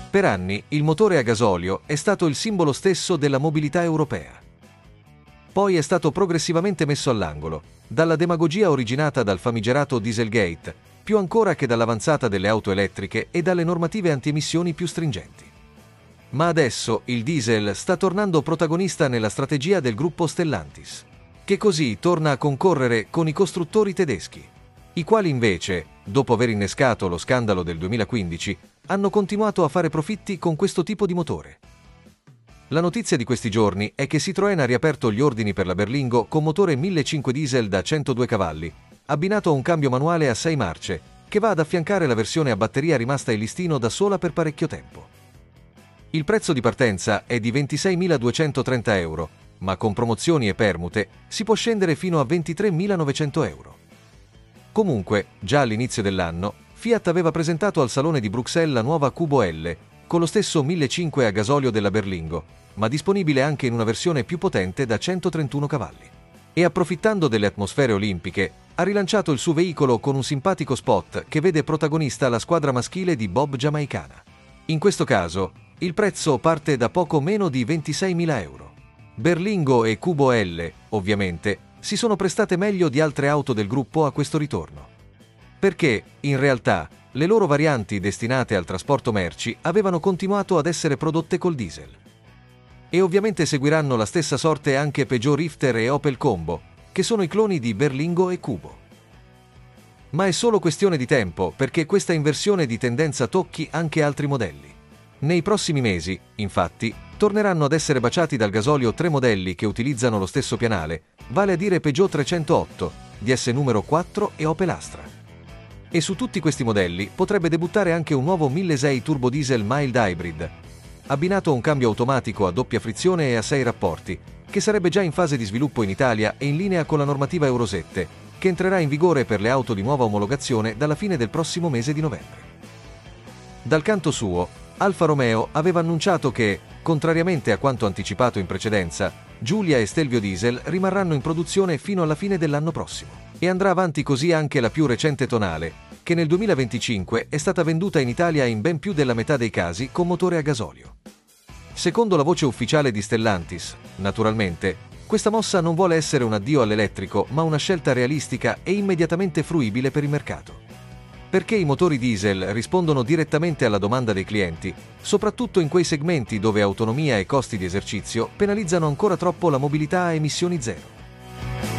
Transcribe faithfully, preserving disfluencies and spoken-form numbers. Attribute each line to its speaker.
Speaker 1: Per anni il motore a gasolio è stato il simbolo stesso della mobilità europea. Poi è stato progressivamente messo all'angolo, dalla demagogia originata dal famigerato Dieselgate, più ancora che dall'avanzata delle auto elettriche e dalle normative antiemissioni più stringenti. Ma adesso il diesel sta tornando protagonista nella strategia del gruppo Stellantis, che così torna a concorrere con i costruttori tedeschi, i quali invece, dopo aver innescato lo scandalo del duemilaquindici, hanno continuato a fare profitti con questo tipo di motore. La notizia di questi giorni è che Citroën ha riaperto gli ordini per la Berlingo con motore millecinquecento diesel da centodue cavalli, abbinato a un cambio manuale a sei marce, che va ad affiancare la versione a batteria rimasta in listino da sola per parecchio tempo. Il prezzo di partenza è di ventiseimiladuecentotrenta euro, ma con promozioni e permute si può scendere fino a ventitremilanovecento euro. Comunque, già all'inizio dell'anno, Fiat aveva presentato al Salone di Bruxelles la nuova Cubo L, con lo stesso millecinquecento a gasolio della Berlingo, ma disponibile anche in una versione più potente da centotrentuno cavalli. E approfittando delle atmosfere olimpiche, ha rilanciato il suo veicolo con un simpatico spot che vede protagonista la squadra maschile di bob giamaicana. In questo caso, il prezzo parte da poco meno di ventiseimila euro. Berlingo e Cubo L, ovviamente, si sono prestate meglio di altre auto del gruppo a questo ritorno. Perché, in realtà, le loro varianti destinate al trasporto merci avevano continuato ad essere prodotte col diesel. E ovviamente seguiranno la stessa sorte anche Peugeot Rifter e Opel Combo, che sono i cloni di Berlingo e Cubo. Ma è solo questione di tempo perché questa inversione di tendenza tocchi anche altri modelli. Nei prossimi mesi, infatti, torneranno ad essere baciati dal gasolio tre modelli che utilizzano lo stesso pianale, vale a dire Peugeot trecentootto, D S numero quattro e Opel Astra. E su tutti questi modelli potrebbe debuttare anche un nuovo milleseicento turbo diesel mild hybrid, abbinato a un cambio automatico a doppia frizione e a sei rapporti, che sarebbe già in fase di sviluppo in Italia e in linea con la normativa Euro sette, che entrerà in vigore per le auto di nuova omologazione dalla fine del prossimo mese di novembre. Dal canto suo, Alfa Romeo aveva annunciato che, contrariamente a quanto anticipato in precedenza, Giulia e Stelvio Diesel rimarranno in produzione fino alla fine dell'anno prossimo. E andrà avanti così anche la più recente Tonale, che nel duemilaventicinque è stata venduta in Italia in ben più della metà dei casi con motore a gasolio. Secondo la voce ufficiale di Stellantis, naturalmente, questa mossa non vuole essere un addio all'elettrico, ma una scelta realistica e immediatamente fruibile per il mercato. Perché i motori diesel rispondono direttamente alla domanda dei clienti, soprattutto in quei segmenti dove autonomia e costi di esercizio penalizzano ancora troppo la mobilità a emissioni zero.